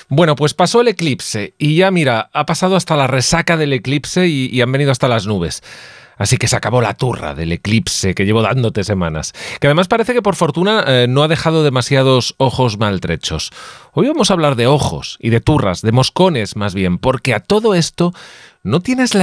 Bueno, pues pasó el eclipse y ya mira, ha pasado hasta la resaca del eclipse y han venido hasta las nubes. Así que se acabó la turra del eclipse que llevo dándote semanas. Que además parece que por fortuna no ha dejado demasiados ojos maltrechos. Hoy vamos a hablar de ojos y de turras, de moscones más bien, porque a todo esto no tienes la